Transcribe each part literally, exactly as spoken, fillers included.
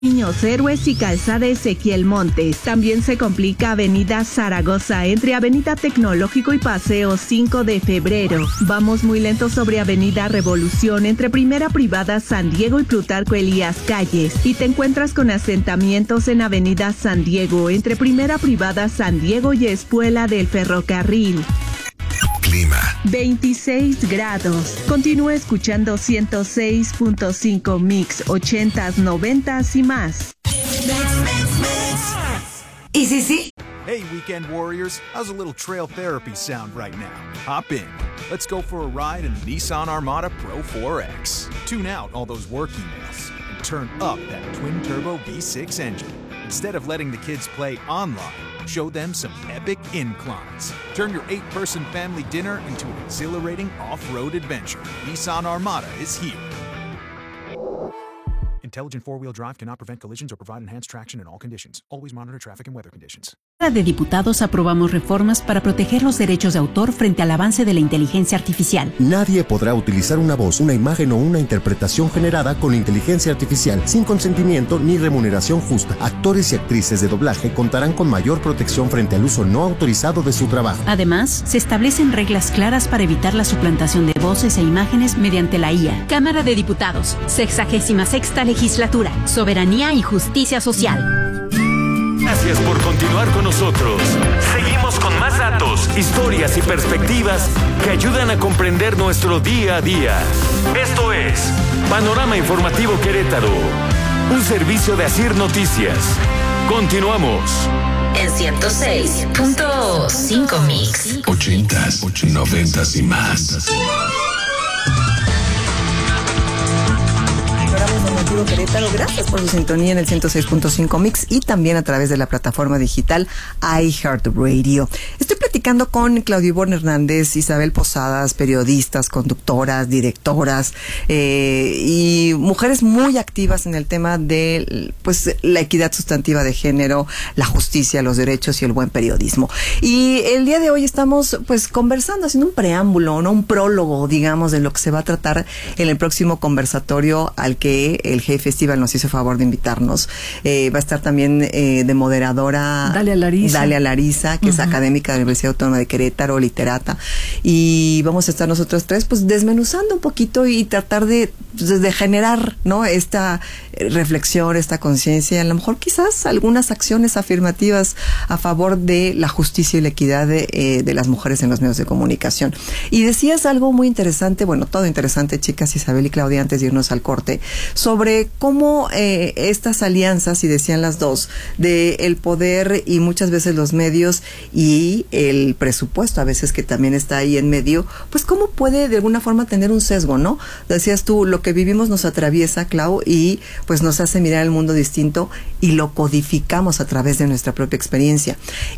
Niños Héroes y Calzada Ezequiel Montes. También se complica Avenida Zaragoza entre Avenida Tecnológico y Paseo cinco de febrero. Vamos muy lento sobre Avenida Revolución entre Primera Privada San Diego y Plutarco Elías Calles. Y te encuentras con asentamientos en Avenida San Diego entre Primera Privada San Diego y Espuela del Ferrocarril. Clima. veintiséis grados. Continúa escuchando ciento seis punto cinco Mix, ochentas, noventas y más. ¿Y sí, sí? Hey, Weekend Warriors, how's a little trail therapy sound right now? Hop in. Let's go for a ride in the Nissan Armada Pro four X. Tune out all those work emails and turn up that twin-turbo V six engine. Instead of letting the kids play online, show them some epic inclines. Turn your eight-person family dinner into an exhilarating off-road adventure. Nissan Armada is here. Intelligent four-wheel drive cannot prevent collisions or provide enhanced traction in all conditions. Always monitor traffic and weather conditions. De diputados aprobamos reformas para proteger los derechos de autor frente al avance de la inteligencia artificial. Nadie podrá utilizar una voz, una imagen o una interpretación generada con inteligencia artificial sin consentimiento ni remuneración justa. Actores y actrices de doblaje contarán con mayor protección frente al uso no autorizado de su trabajo. Además, se establecen reglas claras para evitar la suplantación de voces e imágenes mediante la I A. Cámara de Diputados, sexagésima sexta legislatura, soberanía y justicia social. Gracias por continuar con nosotros. Seguimos con más datos, historias y perspectivas que ayudan a comprender nuestro día a día. Esto es Panorama Informativo Querétaro, un servicio de Asir Noticias. Continuamos. En ciento seis punto cinco Mix. Ochentas, noventas y más. Querétaro, gracias por su sintonía en el ciento seis punto cinco Mix y también a través de la plataforma digital iHeartRadio. Estoy platicando con Claudio Ivonne Hernández, Isabel Posadas, periodistas, conductoras, directoras eh, y mujeres muy activas en el tema de pues la equidad sustantiva de género, la justicia, los derechos y el buen periodismo. Y el día de hoy estamos pues conversando, haciendo un preámbulo, no un prólogo, digamos, de lo que se va a tratar en el próximo conversatorio al que el G Festival nos hizo favor de invitarnos. Eh, va a estar también eh, de moderadora Dalia Larisa, Dalia Larisa que uh-huh. es académica de la Universidad Autónoma de Querétaro, literata, y vamos a estar nosotros tres pues desmenuzando un poquito y tratar de, de generar, ¿no?, esta reflexión, esta conciencia, a lo mejor quizás algunas acciones afirmativas a favor de la justicia y la equidad de, eh, de las mujeres en los medios de comunicación. Y decías algo muy interesante, bueno, todo interesante, chicas, Isabel y Claudia, antes de irnos al corte, sobre cómo eh, estas alianzas, y decían las dos, de el poder y muchas veces los medios y el presupuesto a veces que también está ahí en medio, pues cómo puede de alguna forma tener un sesgo, ¿no? Decías tú, lo que vivimos nos atraviesa, Clau, y pues nos hace mirar el mundo distinto y lo codificamos a través de nuestra propia experiencia.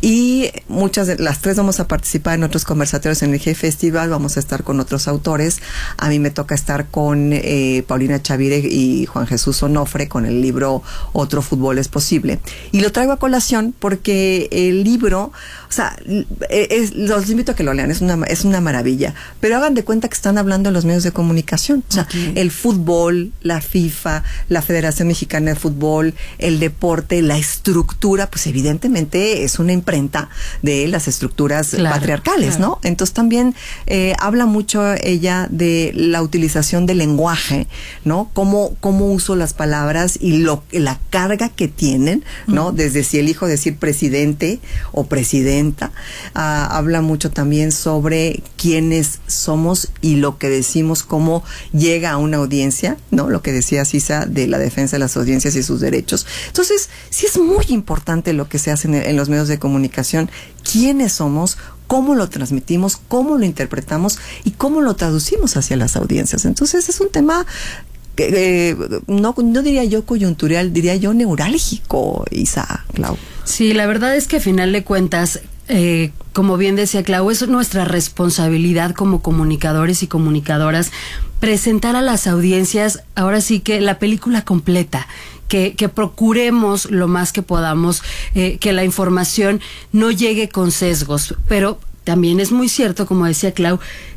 Y muchas de las tres vamos a participar en otros conversatorios en el G Festival, vamos a estar con otros autores. A mí me toca estar con eh, Paulina Chavire y Juan Jesús Onofre con el libro Otro Fútbol es Posible. Y lo traigo a colación porque el libro, o sea, es, los invito a que lo lean, es una, es una maravilla, pero hagan de cuenta que están hablando en los medios de comunicación. O sea, okay. El fútbol, la FIFA, la Federación Mexicana de Fútbol, el deporte, la estructura, pues evidentemente es una imprenta de las estructuras claro, patriarcales, claro. ¿no? Entonces también eh, habla mucho ella de la utilización del lenguaje, ¿no? Cómo, cómo uso las palabras y lo, la carga que tienen, ¿no? Uh-huh. Desde si elijo decir presidente o presidenta. Uh, habla mucho también sobre quiénes somos y lo que decimos, cómo llega a una audiencia, ¿no? Lo que decía Sisa de la defensa de las audiencias y sus derechos. Entonces, sí es muy importante lo que se hace en, en los medios de comunicación, quiénes somos, cómo lo transmitimos, cómo lo interpretamos y cómo lo traducimos hacia las audiencias. Entonces, es un tema que eh, no, no diría yo coyuntural, diría yo neurálgico, Isa, Clau. Sí, la verdad es que a final de cuentas, eh, como bien decía Clau, es nuestra responsabilidad como comunicadores y comunicadoras presentar a las audiencias, ahora sí que la película completa, que, que procuremos lo más que podamos, eh, que la información no llegue con sesgos, pero también es muy cierto, como decía Clau,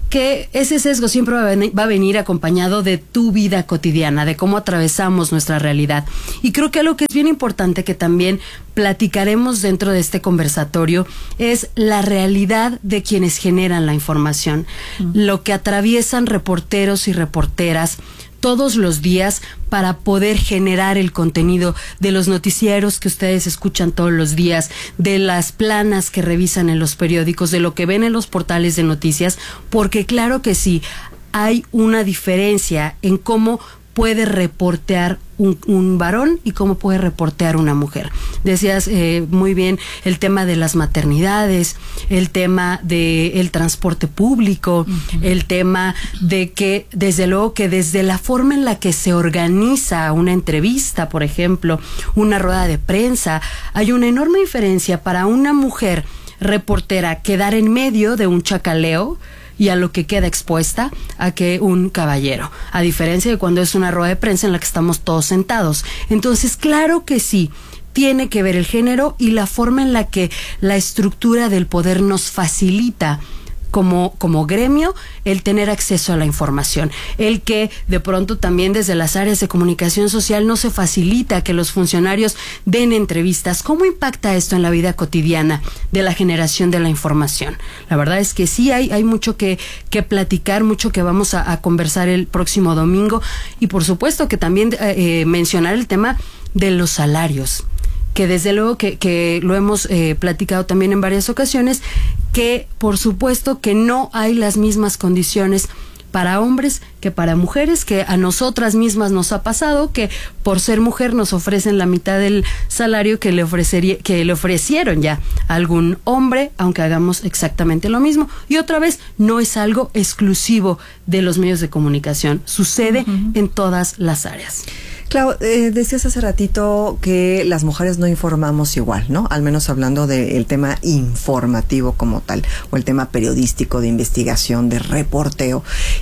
que ese sesgo siempre va a, venir, va a venir acompañado de tu vida cotidiana, de cómo atravesamos nuestra realidad. Y creo que algo que es bien importante que también platicaremos dentro de este conversatorio es la realidad de quienes generan la información, mm. lo que atraviesan reporteros y reporteras todos los días para poder generar el contenido de los noticieros que ustedes escuchan todos los días, de las planas que revisan en los periódicos, de lo que ven en los portales de noticias, porque claro que sí, hay una diferencia en cómo puede reportear un, un varón y cómo puede reportear una mujer. Decías eh, muy bien el tema de las maternidades, el tema del transporte público, uh-huh. el tema de que, desde luego que desde la forma en la que se organiza una entrevista, por ejemplo, una rueda de prensa, hay una enorme diferencia para una mujer reportera quedar en medio de un chacaleo y a lo que queda expuesta a que un caballero, a diferencia de cuando es una rueda de prensa en la que estamos todos sentados. Entonces, claro que sí, tiene que ver el género y la forma en la que la estructura del poder nos facilita como, como gremio el tener acceso a la información, el que de pronto también desde las áreas de comunicación social no se facilita que los funcionarios den entrevistas. ¿Cómo impacta esto en la vida cotidiana de la generación de la información? La verdad es que sí hay, hay mucho que, que platicar, mucho que vamos a, a conversar el próximo domingo y por supuesto que también eh, mencionar el tema de los salarios, que desde luego que, que lo hemos eh, platicado también en varias ocasiones, que por supuesto que no hay las mismas condiciones para hombres que para mujeres, que a nosotras mismas nos ha pasado que por ser mujer nos ofrecen la mitad del salario que le ofrecería, que le ofrecieron ya a algún hombre, aunque hagamos exactamente lo mismo. Y otra vez, no es algo exclusivo de los medios de comunicación, sucede uh-huh. en todas las áreas. Clau, eh, decías hace ratito que las mujeres no informamos igual, ¿no? Al menos hablando del tema informativo como tal, o el tema periodístico, de investigación, de reporteo.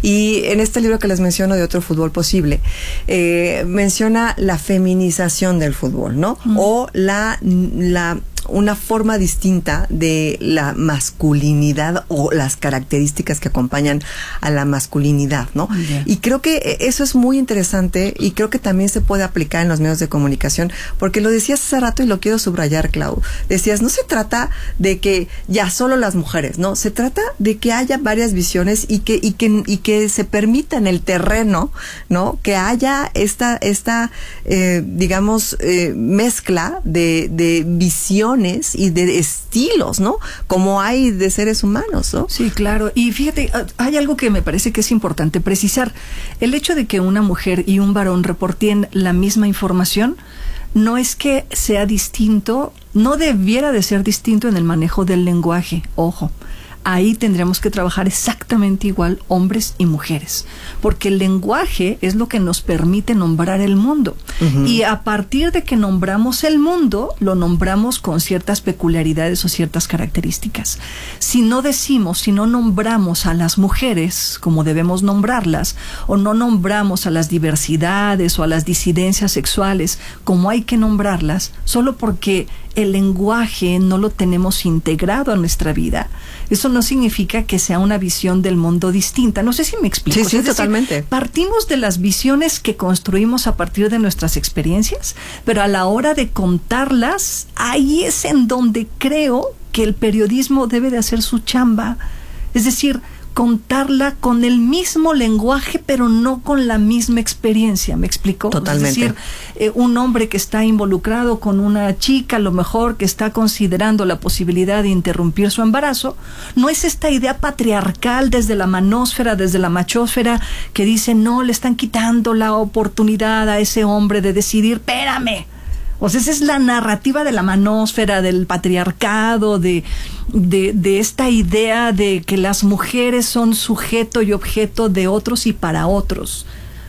Y en este libro que les menciono de Otro Fútbol Posible, eh, menciona la feminización del fútbol, ¿no? Mm. O la... la una forma distinta de la masculinidad o las características que acompañan a la masculinidad, ¿no? Yeah. Y creo que eso es muy interesante y creo que también se puede aplicar en los medios de comunicación, porque lo decías hace rato y lo quiero subrayar, Clau. Decías, no se trata de que ya solo las mujeres, no, se trata de que haya varias visiones y que y que y que se permita en el terreno, ¿no? Que haya esta esta eh, digamos eh, mezcla de de visión y de estilos, ¿no? Como hay de seres humanos, ¿no? Sí, claro. Y fíjate, hay algo que me parece que es importante precisar. El hecho de que una mujer y un varón reporten la misma información no es que sea distinto, no debiera de ser distinto en el manejo del lenguaje, ojo. Ahí tendríamos que trabajar exactamente igual hombres y mujeres, porque el lenguaje es lo que nos permite nombrar el mundo. Uh-huh. Y a partir de que nombramos el mundo, lo nombramos con ciertas peculiaridades o ciertas características. Si no decimos, si no nombramos a las mujeres como debemos nombrarlas, o no nombramos a las diversidades o a las disidencias sexuales como hay que nombrarlas, solo porque el lenguaje no lo tenemos integrado a nuestra vida, eso no significa que sea una visión del mundo distinta. No sé si me explico. Sí, sí, es decir, totalmente. Partimos de las visiones que construimos a partir de nuestras experiencias, pero a la hora de contarlas, ahí es en donde creo que el periodismo debe de hacer su chamba. Es decir, contarla con el mismo lenguaje, pero no con la misma experiencia. ¿Me explico? Totalmente. Es decir, eh, un hombre que está involucrado con una chica, a lo mejor que está considerando la posibilidad de interrumpir su embarazo, no es esta idea patriarcal desde la manósfera, desde la machósfera, que dice, no, le están quitando la oportunidad a ese hombre de decidir, espérame. O sea, esa es la narrativa de la manósfera, del patriarcado, de, de, de esta idea de que las mujeres son sujeto y objeto de otros y para otros.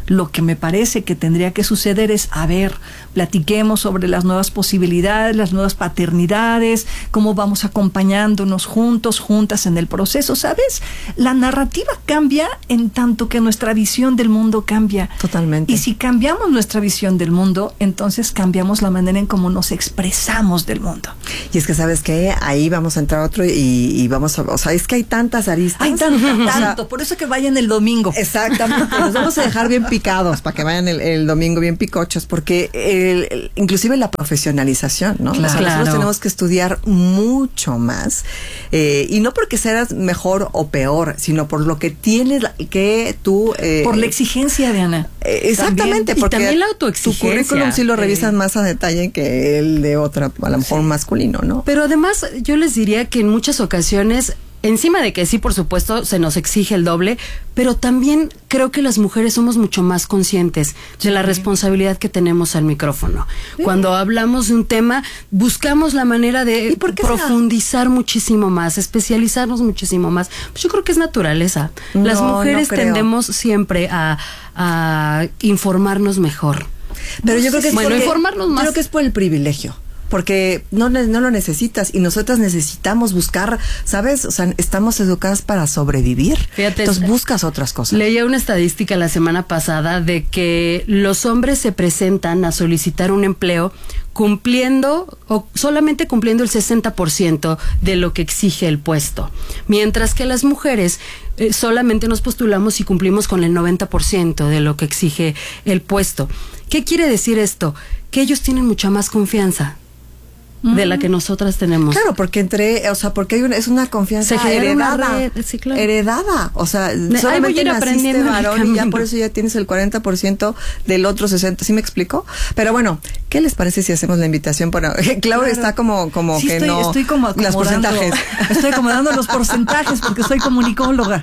Lo que me parece que tendría que suceder es, a ver, platiquemos sobre las nuevas posibilidades, las nuevas paternidades, cómo vamos acompañándonos juntos, juntas en el proceso, ¿sabes? La narrativa cambia en tanto que nuestra visión del mundo cambia. Totalmente. Y si cambiamos nuestra visión del mundo, entonces cambiamos la manera en cómo nos expresamos del mundo. Y es que, ¿sabes qué? Ahí vamos a entrar otro y, y vamos a... O sea, es que hay tantas aristas. Hay tanto, o sea, tanto. Por eso que vayan el domingo. Exactamente. Nos vamos a dejar bien picados para que vayan el, el domingo bien picochos, porque el, el, inclusive la profesionalización, ¿no? Claro. O sea, nosotros tenemos que estudiar mucho más. Eh, y no porque seas mejor o peor, sino por lo que tienes que tú... Eh, por la exigencia, Diana. Eh, exactamente. También, porque y también la autoexigencia. Tu currículum sí lo revisas eh. más a detalle que el de otra, a lo mejor sí. masculino, ¿no? Pero además yo les diría que en muchas ocasiones, encima de que sí, por supuesto, se nos exige el doble, pero también creo que las mujeres somos mucho más conscientes de la responsabilidad que tenemos al micrófono. Sí. Cuando hablamos de un tema, buscamos la manera de profundizar será? muchísimo más, especializarnos muchísimo más. Pues yo creo que es naturaleza. No, las mujeres no tendemos siempre a, a informarnos mejor. Pero yo creo que es bueno, porque, informarnos más. Creo que es por el privilegio. Porque no, no lo necesitas y nosotras necesitamos buscar, ¿sabes? O sea, estamos educadas para sobrevivir. Fíjate, entonces buscas otras cosas. Leía una estadística la semana pasada de que los hombres se presentan a solicitar un empleo cumpliendo o solamente cumpliendo el sesenta por ciento de lo que exige el puesto, mientras que las mujeres eh, solamente nos postulamos y cumplimos con el noventa por ciento de lo que exige el puesto. ¿Qué quiere decir esto? Que ellos tienen mucha más confianza de la que nosotras tenemos. Claro, porque entre, o sea, porque hay una, es una confianza heredada. Una red, sí, claro. Heredada. O sea, Me, solamente naciste varón y ya camino. por eso ya tienes el cuarenta por ciento del otro sesenta por ciento. ¿Sí me explico? Pero bueno, ¿qué les parece si hacemos la invitación para... Claudia claro. está como, como sí, que estoy, no... Estoy como los porcentajes. Estoy acomodando los porcentajes porque soy comunicóloga.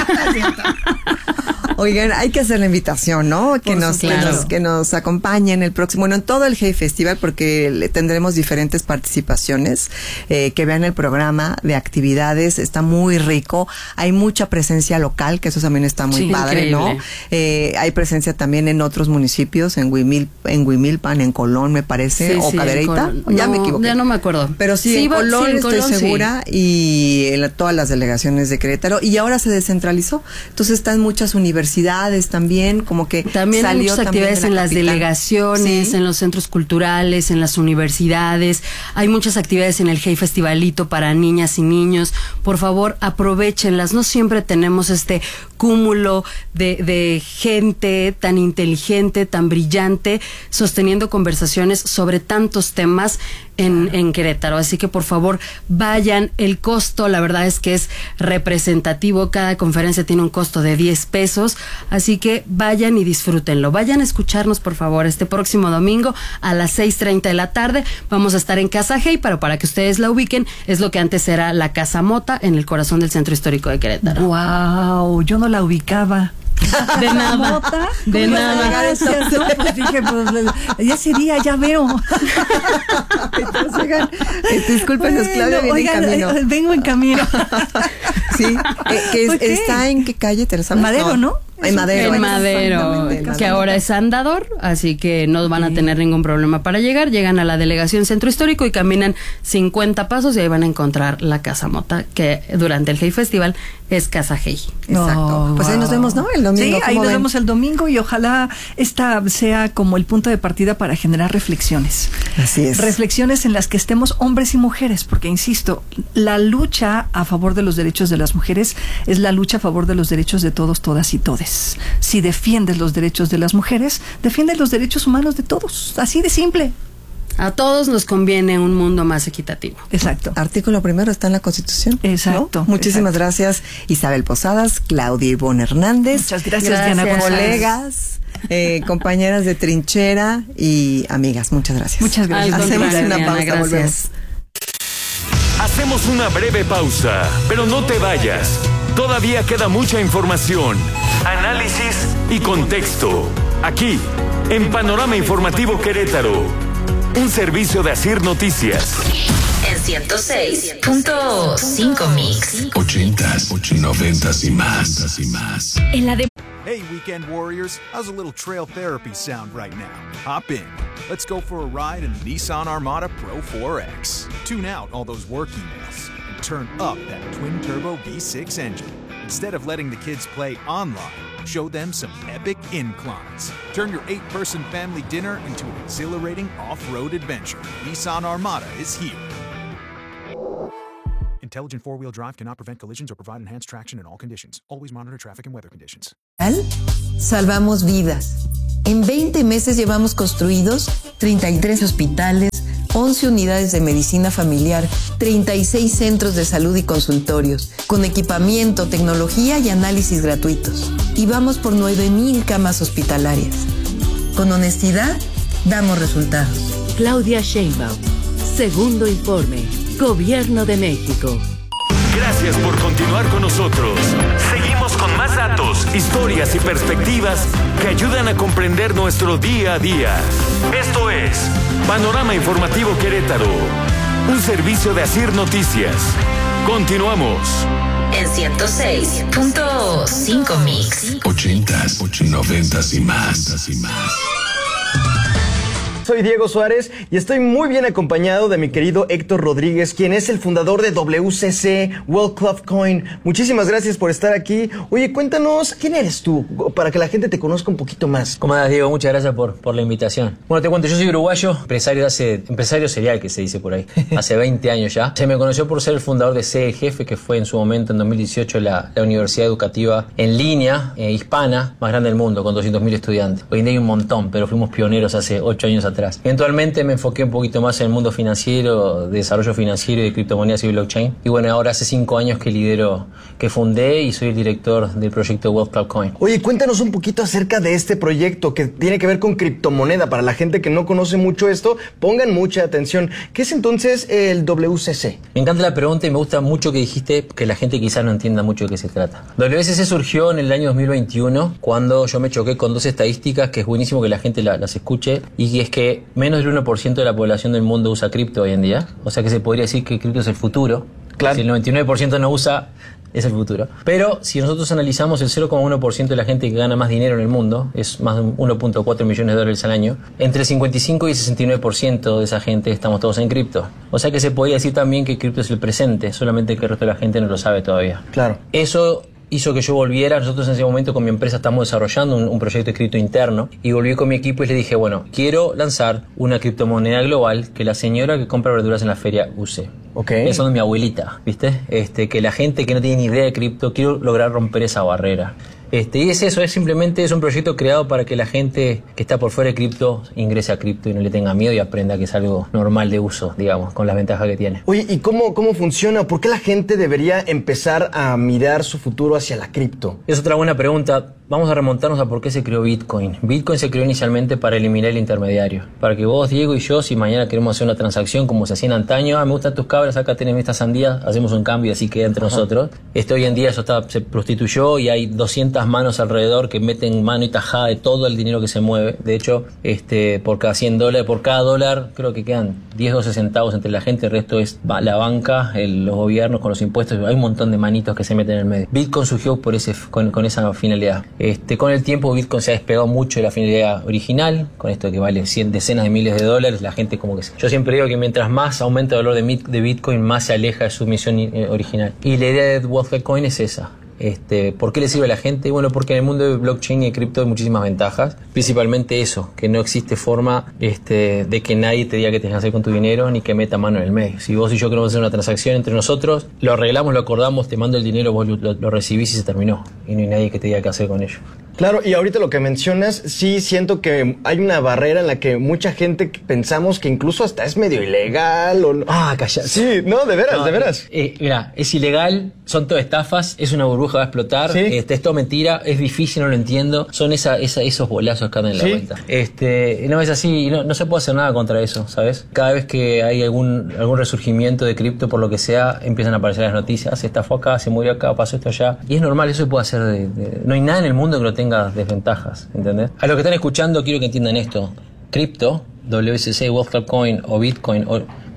Oigan, hay que hacer la invitación, ¿no? Que nos, que nos que nos acompañen el próximo, bueno, en todo el Hey Festival, porque le tendremos diferentes participaciones, eh, que vean el programa de actividades, está muy rico, hay mucha presencia local, que eso también está muy sí, padre, increíble. ¿no? Eh, hay presencia también en otros municipios, en Huimil, en Huimilpan, en Colón, me parece, sí, o sí, Cadereyta, Col- ya no, me equivoqué. Ya no me acuerdo. Pero sí, sí en va, Colón sí, en estoy Colón, segura, sí. y en todas las delegaciones de Querétaro, y ahora se descentralizó, entonces están muchas universidades también, como que también hay muchas actividades en las delegaciones, ¿sí? En los centros culturales, en las universidades, hay muchas actividades en el Hey Festivalito para niñas y niños. Por favor, aprovéchenlas, no siempre tenemos este cúmulo de, de gente tan inteligente, tan brillante, sosteniendo conversaciones sobre tantos temas en, en Querétaro, así que por favor vayan. El costo, la verdad es que es representativo, cada conferencia tiene un costo de diez pesos, así que vayan y disfrútenlo. Vayan a escucharnos, por favor, este próximo domingo a las seis treinta de la tarde. Vamos a estar en Casa Hey, pero para que ustedes la ubiquen, es lo que antes era la Casa Mota, en el corazón del Centro Histórico de Querétaro. Wow, yo no la ubicaba. De nada, Mota, de nada. Gracias, ¿no? Pues dije, pues, ya sería, ya veo. Entonces, oigan, eh, discúlpenos, bueno, Claudia viene oigan, en camino. Eh, vengo en camino. Sí, eh, que es, ¿está en qué calle, te lo sabes? Madero, ¿no? En Madero. En Madero, que ahora es Andador, así que no van a tener ningún problema para llegar. Llegan a la delegación Centro Histórico y caminan cincuenta pasos y ahí van a encontrar la Casa Mota, que durante el Hey Festival es Casa Hey. Exacto. Oh, pues wow. Ahí nos vemos, ¿no? El domingo. Sí, ahí nos ven? vemos el domingo y ojalá esta sea como el punto de partida para generar reflexiones. Así es. Reflexiones en las que estemos hombres y mujeres, porque insisto, la lucha a favor de los derechos de las mujeres es la lucha a favor de los derechos de todos, todas y todes. Si defiendes los derechos de las mujeres, defiendes los derechos humanos de todos. Así de simple. A todos nos conviene un mundo más equitativo. Exacto. Artículo primero está en la Constitución. Exacto. ¿No? Muchísimas exacto. gracias, Isabel Posadas, Claudia Ivonne Hernández. Muchas gracias, gracias. Diana. Colegas, eh, compañeras de trinchera y amigas. Muchas gracias. Muchas gracias. Hacemos una Diana, pausa, gracias. volvemos. Hacemos una breve pausa, pero no te vayas. Todavía queda mucha información, análisis y contexto. Aquí, en Panorama Informativo Querétaro, un servicio de Asir Noticias. En ciento seis punto cinco Mix. Ochentas, noventas y más. En la de... Hey, we weekend warriors? How's a little trail therapy sound right now? Hop in. Let's go for a ride in the Nissan Armada Pro four X. Tune out all those work emails and turn up that twin-turbo V six engine. Instead of letting the kids play online, show them some epic inclines. Turn your eight-person family dinner into an exhilarating off-road adventure. Nissan Armada is here. Intelligent four-wheel drive cannot prevent collisions or provide enhanced traction in all conditions. Always monitor traffic and weather conditions. Salvamos vidas. En veinte meses llevamos construidos treinta y tres hospitales, once unidades de medicina familiar, treinta y seis centros de salud y consultorios, con equipamiento, tecnología y análisis gratuitos. Y vamos por nueve mil camas hospitalarias. Con honestidad, damos resultados. Claudia Sheinbaum. Segundo informe. Gobierno de México. Gracias por continuar con nosotros. Seguimos con más datos, historias y perspectivas que ayudan a comprender nuestro día a día. Esto es Panorama Informativo Querétaro, un servicio de Asir Noticias. Continuamos. En ciento seis punto cinco Mix. Ochentas, noventas y más. y más. Soy Diego Suárez y estoy muy bien acompañado de mi querido Héctor Rodríguez, quien es el fundador de W C C, World Club Coin. Muchísimas gracias por estar aquí. Oye, cuéntanos, ¿quién eres tú? Para que la gente te conozca un poquito más. ¿Cómo andas, Diego? Muchas gracias por, por la invitación. Bueno, te cuento, yo soy uruguayo, empresario, hace, empresario serial, que se dice por ahí, hace veinte años ya. Se me conoció por ser el fundador de C E G F, que fue en su momento, en dos mil dieciocho, la, la universidad educativa en línea, eh, hispana, más grande del mundo, con doscientos mil estudiantes. Hoy en día hay un montón, pero fuimos pioneros hace ocho años atrás. Eventualmente me enfoqué un poquito más en el mundo financiero, de desarrollo financiero y de criptomonedas y blockchain. Y bueno, ahora hace cinco años que lidero, que fundé y soy el director del proyecto World Club Coin. Oye, cuéntanos un poquito acerca de este proyecto que tiene que ver con criptomoneda. Para la gente que no conoce mucho esto, pongan mucha atención. ¿Qué es entonces el W C C? Me encanta la pregunta y me gusta mucho que dijiste que la gente quizás no entienda mucho de qué se trata. W C C surgió en el año dos mil veintiuno, cuando yo me choqué con dos estadísticas que es buenísimo que la gente la, las escuche, y es que menos del uno por ciento de la población del mundo usa cripto hoy en día. O sea que se podría decir que cripto es el futuro. Claro. Si el noventa y nueve por ciento no usa, es el futuro. Pero si nosotros analizamos el cero coma uno por ciento de la gente que gana más dinero en el mundo, es más de uno punto cuatro millones de dólares al año, entre el cincuenta y cinco y el sesenta y nueve por ciento de esa gente estamos todos en cripto. O sea que se podría decir también que cripto es el presente, solamente que el resto de la gente no lo sabe todavía. Claro. Eso hizo que yo volviera. Nosotros en ese momento con mi empresa estamos desarrollando un, un proyecto de cripto interno, y volví con mi equipo y le dije, bueno, quiero lanzar una criptomoneda global que la señora que compra verduras en la feria use. Okay. Eso es mi abuelita, ¿viste? Este, que la gente que no tiene ni idea de cripto, quiero lograr romper esa barrera. Este, y es eso, es simplemente es un proyecto creado para que la gente que está por fuera de cripto ingrese a cripto y no le tenga miedo y aprenda que es algo normal de uso, digamos, con las ventajas que tiene. Oye, ¿y cómo, cómo funciona? ¿Por qué la gente debería empezar a mirar su futuro hacia la cripto? Es otra buena pregunta. Vamos a remontarnos a por qué se creó Bitcoin. Bitcoin se creó inicialmente para eliminar el intermediario. Para que vos, Diego y yo, si mañana queremos hacer una transacción como se hacía en antaño, ah, me gustan tus cabras, acá tenés estas sandías, hacemos un cambio, así queda entre Ajá. nosotros. Este, hoy en día eso está, se prostituyó y hay doscientas manos alrededor que meten mano y tajada de todo el dinero que se mueve. De hecho, este, por cada cien dólares, por cada dólar, creo que quedan diez, doce centavos entre la gente. El resto es la banca, el, los gobiernos con los impuestos. Hay un montón de manitos que se meten en el medio. Bitcoin surgió por ese, con, con esa finalidad. Este, con el tiempo Bitcoin se ha despegado mucho de la finalidad original, con esto que vale cien, decenas de miles de dólares. La gente como que... Yo siempre digo que mientras más aumenta el valor de, de Bitcoin, más se aleja de su misión eh, original. Y la idea de World Club Coin es esa. Este, ¿Por qué le sirve a la gente? Bueno, porque en el mundo de blockchain y cripto hay muchísimas ventajas. Principalmente eso, que no existe forma este, de que nadie te diga qué tienes que hacer con tu dinero, ni que meta mano en el medio. Si vos y yo queremos hacer una transacción entre nosotros, lo arreglamos, lo acordamos, te mando el dinero, vos lo, lo, lo recibís y se terminó. Y no hay nadie que te diga qué hacer con ello. Claro, y ahorita lo que mencionas, sí siento que hay una barrera en la que mucha gente pensamos que incluso hasta es medio ilegal o no. Ah, callate. Sí, no, de veras, no, de veras. Eh, mira, es ilegal, son todas estafas, es una burbuja, va a explotar, ¿sí? este, es todo mentira, es difícil, no lo entiendo, son esa, esa, esos bolazos que andan en la ¿Sí? vuelta. Este, no es así, no, no se puede hacer nada contra eso, ¿sabes? Cada vez que hay algún, algún resurgimiento de cripto, por lo que sea, empiezan a aparecer las noticias, se estafó acá, se murió acá, pasó esto allá. Y es normal, eso se puede hacer, de, de, no hay nada en el mundo que lo tenga desventajas, ¿entendés? A los que están escuchando quiero que entiendan esto. Cripto, W C C, World Club Coin o Bitcoin o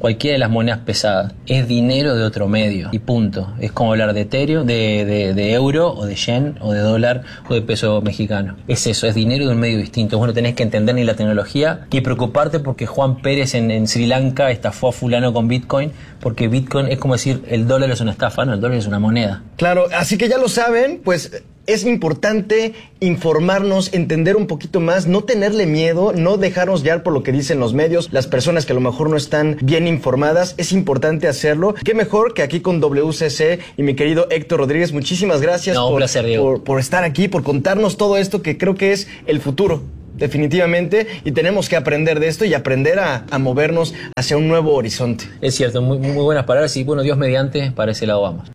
cualquiera de las monedas pesadas. Es dinero de otro medio y punto. Es como hablar de Ethereum, de, de, de euro o de yen o de dólar o de peso mexicano. Es eso, es dinero de un medio distinto. Vos no tenés que entender ni la tecnología ni preocuparte porque Juan Pérez en, en Sri Lanka estafó a fulano con Bitcoin, porque Bitcoin es como decir el dólar es una estafa, no, el dólar es una moneda. Claro, así que ya lo saben, pues es importante informarnos, entender un poquito más, no tenerle miedo, no dejarnos guiar por lo que dicen los medios, las personas que a lo mejor no están bien informadas. Es importante hacerlo. Qué mejor que aquí con W C C y mi querido Héctor Rodríguez. Muchísimas gracias no, por, un placer, Diego. por, por estar aquí, por contarnos todo esto que creo que es el futuro. Definitivamente, y tenemos que aprender de esto y aprender a, a movernos hacia un nuevo horizonte. Es cierto, muy, muy buenas palabras y bueno, Dios mediante, para ese lado vamos.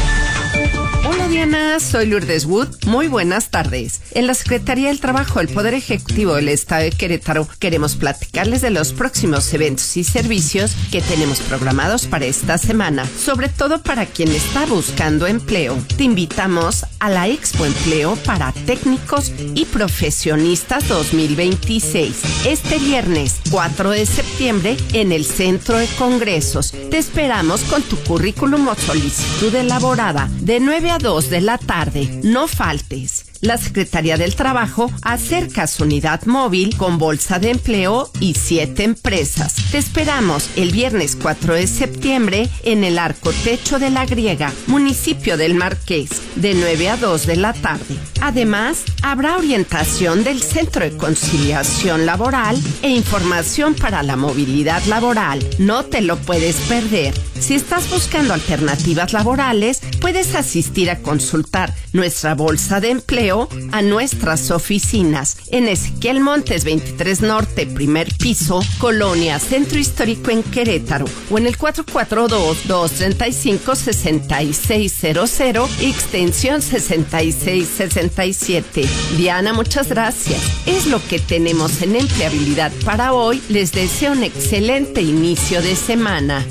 Hola Diana, soy Lourdes Wood. Muy buenas tardes. En la Secretaría del Trabajo del Poder Ejecutivo del Estado de Querétaro queremos platicarles de los próximos eventos y servicios que tenemos programados para esta semana, sobre todo para quien está buscando empleo. Te invitamos a la Expo Empleo para Técnicos y Profesionistas dos mil veintiséis, este viernes cuatro de septiembre en el Centro de Congresos. Te esperamos con tu currículum o solicitud elaborada de nueve a dos de la tarde. No faltes. La Secretaría del Trabajo acerca su unidad móvil con bolsa de empleo y siete empresas. Te esperamos el viernes cuatro de septiembre en el Arco Techo de la Griega, municipio del Marqués, de nueve a dos de la tarde. Además, habrá orientación del Centro de Conciliación Laboral e información para la movilidad laboral. No te lo puedes perder. Si estás buscando alternativas laborales, puedes asistir a consultar nuestra bolsa de empleo a nuestras oficinas en Ezequiel Montes veintitrés Norte, primer piso, Colonia Centro Histórico en Querétaro, o en el cuatro cuatro dos, dos tres cinco, seis seis cero cero, extensión sesenta y seis sesenta y siete. Diana, muchas gracias. Es lo que tenemos en empleabilidad para hoy. Les deseo un excelente inicio de semana.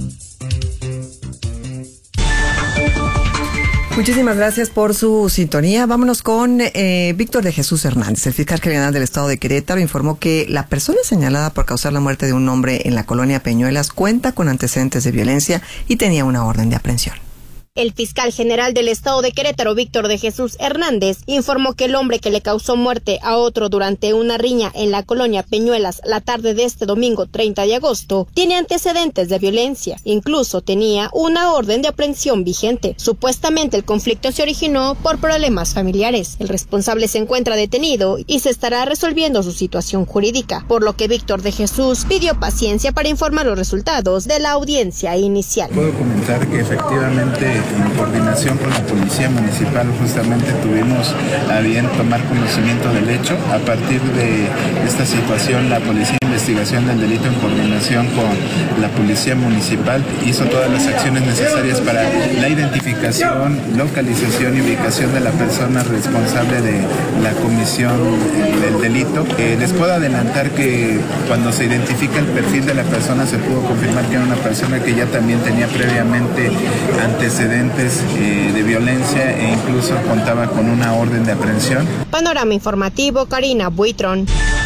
Muchísimas gracias por su sintonía. Vámonos con eh, Víctor de Jesús Hernández. El fiscal general del Estado de Querétaro informó que la persona señalada por causar la muerte de un hombre en la colonia Peñuelas cuenta con antecedentes de violencia y tenía una orden de aprehensión. El fiscal general del Estado de Querétaro, Víctor de Jesús Hernández, informó que el hombre que le causó muerte a otro durante una riña en la colonia Peñuelas la tarde de este domingo treinta de agosto tiene antecedentes de violencia. Incluso tenía una orden de aprehensión vigente. Supuestamente el conflicto se originó por problemas familiares. El responsable se encuentra detenido y se estará resolviendo su situación jurídica, por lo que Víctor de Jesús pidió paciencia para informar los resultados de la audiencia inicial. Puedo comentar que efectivamente en coordinación con la Policía Municipal justamente tuvimos a bien tomar conocimiento del hecho. A partir de esta situación, la Policía de Investigación del Delito en coordinación con la Policía Municipal hizo todas las acciones necesarias para la identificación, localización y ubicación de la persona responsable de la comisión del delito. Eh, les puedo adelantar que cuando se identifica el perfil de la persona se pudo confirmar que era una persona que ya también tenía previamente antecedentes eh, de violencia e incluso contaba con una orden de aprehensión. Panorama informativo, Karina Buitrón.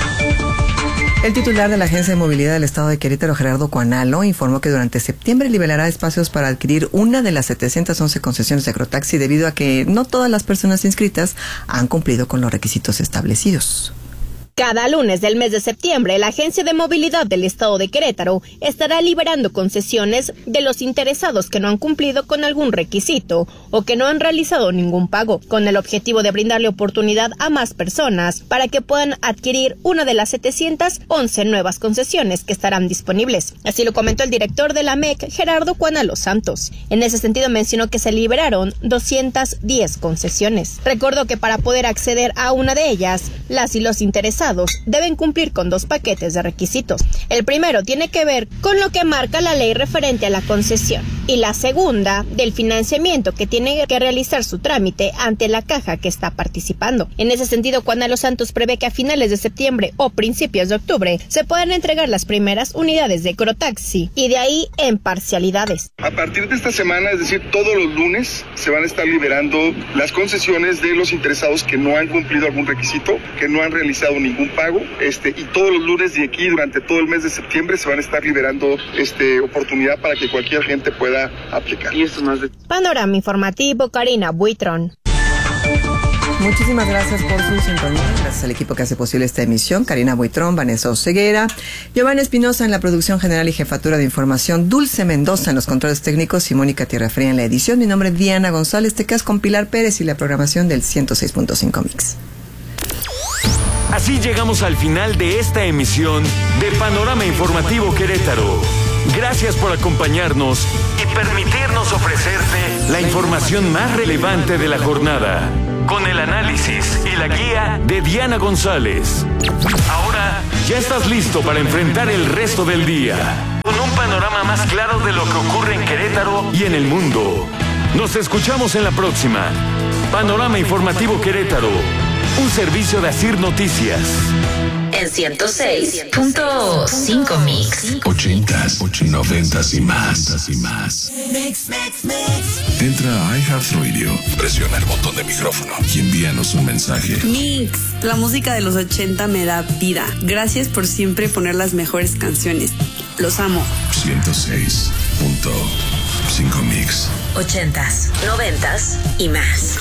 El titular de la Agencia de Movilidad del Estado de Querétaro, Gerardo Cuanalo, informó que durante septiembre liberará espacios para adquirir una de las setecientas once concesiones de agrotaxi debido a que no todas las personas inscritas han cumplido con los requisitos establecidos. Cada lunes del mes de septiembre, la Agencia de Movilidad del Estado de Querétaro estará liberando concesiones de los interesados que no han cumplido con algún requisito o que no han realizado ningún pago, con el objetivo de brindarle oportunidad a más personas para que puedan adquirir una de las setecientas once nuevas concesiones que estarán disponibles. Así lo comentó el director de la M E C, Gerardo Cuanalo Santos. En ese sentido mencionó que se liberaron doscientas diez concesiones. Recordó que para poder acceder a una de ellas, las y los interesados deben cumplir con dos paquetes de requisitos. El primero tiene que ver con lo que marca la ley referente a la concesión. y la segunda del financiamiento que tiene que realizar su trámite ante la caja que está participando. En ese sentido, Juana Los Santos prevé que a finales de septiembre o principios de octubre se puedan entregar las primeras unidades de Crotaxi y de ahí en parcialidades. A partir de esta semana, es decir, todos los lunes se van a estar liberando las concesiones de los interesados que no han cumplido algún requisito, que no han realizado ningún pago, este, y todos los lunes de aquí durante todo el mes de septiembre se van a estar liberando este, oportunidad para que cualquier gente pueda aplicar. Y esto es más de... Panorama informativo, Karina Buitrón. Muchísimas gracias por su sintonía. Gracias al equipo que hace posible esta emisión. Karina Buitrón, Vanessa Oseguera, Giovanni Espinosa en la producción general y jefatura de información, Dulce Mendoza en los controles técnicos y Mónica Tierrafría en la edición. Mi nombre es Diana González. Te quedas con Pilar Pérez y la programación del ciento seis punto cinco Mix. Así llegamos al final de esta emisión de Panorama Informativo Querétaro. Gracias por acompañarnos y permitirnos ofrecerte la información más relevante de la jornada, con el análisis y la guía de Diana González. Ahora ya estás listo para enfrentar el resto del día, con un panorama más claro de lo que ocurre en Querétaro y en el mundo. Nos escuchamos en la próxima. Panorama Informativo Querétaro, un servicio de Asir Noticias. En ciento seis punto cinco Mix. Ochentas, noventas y más. y más. Entra a iHeartRadio, presiona el botón de micrófono y envíanos un mensaje. Mix, la música de los ochenta me da vida. Gracias por siempre poner las mejores canciones. Los amo. ciento seis punto cinco Mix. Ochentas, noventas y más.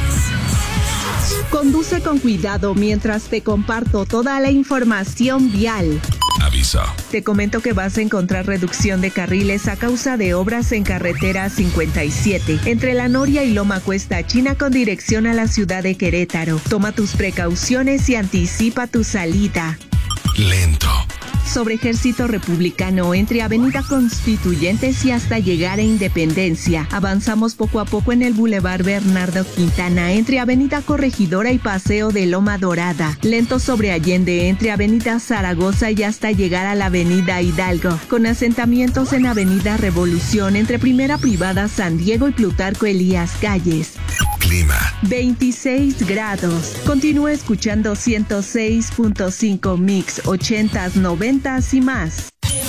Conduce con cuidado mientras te comparto toda la información vial. Aviso. Te comento que vas a encontrar reducción de carriles a causa de obras en carretera cincuenta y siete, entre La Noria y Loma Cuesta China con dirección a la ciudad de Querétaro. Toma tus precauciones y anticipa tu salida. Lento. Sobre Ejército Republicano entre Avenida Constituyentes y hasta llegar a Independencia. Avanzamos poco a poco en el Boulevard Bernardo Quintana entre Avenida Corregidora y Paseo de Loma Dorada. Lento sobre Allende entre Avenida Zaragoza y hasta llegar a la Avenida Hidalgo. Con asentamientos en Avenida Revolución entre Primera Privada San Diego y Plutarco Elías Calles. Clima. veintiséis grados. Continúa escuchando ciento seis punto cinco Mix, ochentas, noventas y más.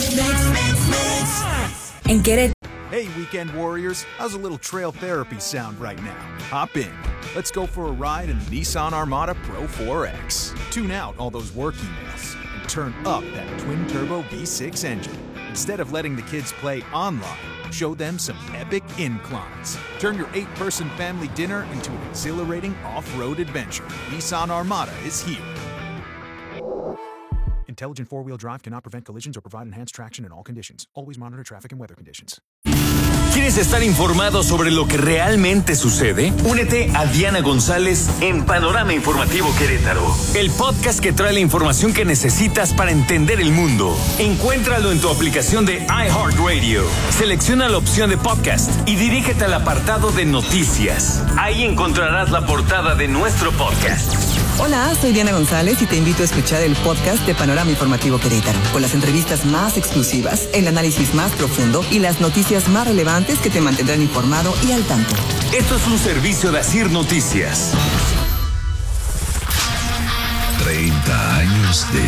En Querétaro. Hey, weekend warriors, how's a little trail therapy sound right now? Hop in. Let's go for a ride in the Nissan Armada Pro four X. Tune out all those work emails and turn up that twin-turbo V six engine. Instead of letting the kids play online, show them some epic inclines. Turn your eight-person family dinner into an exhilarating off-road adventure. Nissan Armada is here. Intelligent four-wheel drive cannot prevent collisions or provide enhanced traction in all conditions. Always monitor traffic and weather conditions. ¿Quieres estar informado sobre lo que realmente sucede? Únete a Diana González en Panorama Informativo Querétaro, el podcast que trae la información que necesitas para entender el mundo. Encuéntralo en tu aplicación de iHeartRadio. Selecciona la opción de podcast y dirígete al apartado de noticias. Ahí encontrarás la portada de nuestro podcast. Hola, soy Diana González y te invito a escuchar el podcast de Panorama Informativo Querétaro, con las entrevistas más exclusivas, el análisis más profundo y las noticias más relevantes que te mantendrán informado y al tanto. Esto es un servicio de Asir Noticias. treinta años de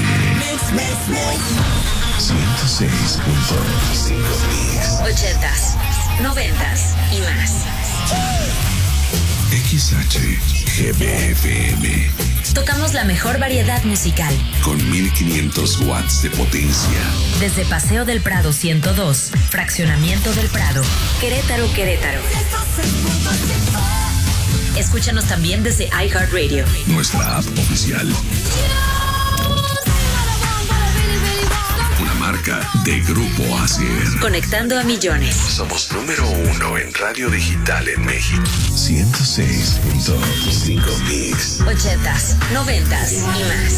ciento seis punto cinco Mix. Ochentas, noventas y más. X H G B F M. Tocamos la mejor variedad musical. Con mil quinientos watts de potencia. Desde Paseo del Prado ciento dos, Fraccionamiento del Prado, Querétaro, Querétaro. Escúchanos también desde iHeartRadio. Nuestra app oficial. Una marca de Grupo Asir. Conectando a millones. Somos número uno en radio digital en México. ciento seis punto cinco Mix. Ochentas, noventas y más.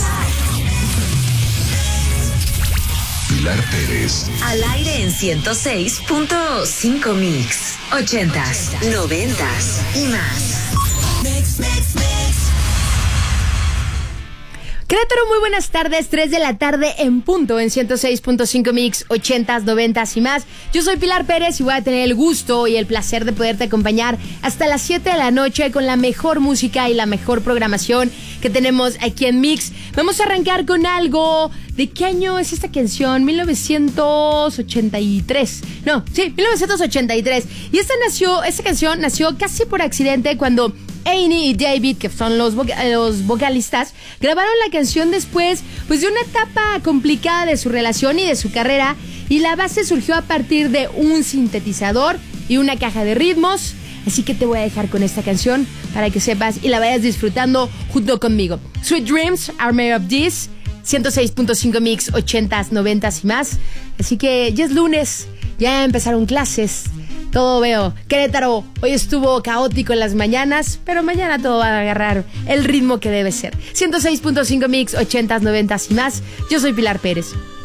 Pilar Pérez. Al aire en ciento seis punto cinco Mix. Ochentas, noventas y más. Mix, mix, mix. Querétaro, muy buenas tardes, tres de la tarde en punto en ciento seis punto cinco Mix, ochentas, noventas y más. Yo soy Pilar Pérez y voy a tener el gusto y el placer de poderte acompañar hasta las siete de la noche con la mejor música y la mejor programación que tenemos aquí en Mix. Vamos a arrancar con algo. ¿De qué año es esta canción? mil novecientos ochenta y tres. No, sí, mil novecientos ochenta y tres. Y esta nació, esta canción nació casi por accidente cuando Amy y David, que son los, voca- los vocalistas, grabaron la canción después pues, de una etapa complicada de su relación y de su carrera, y la base surgió a partir de un sintetizador y una caja de ritmos. Así que te voy a dejar con esta canción para que sepas y la vayas disfrutando junto conmigo. Sweet Dreams are made of this. ciento seis punto cinco Mix, ochentas, noventas y más. Así que ya es lunes, ya empezaron clases. Todo veo. Querétaro hoy estuvo caótico en las mañanas, pero mañana todo va a agarrar el ritmo que debe ser. ciento seis punto cinco Mix, ochentas, noventas y más. Yo soy Pilar Pérez.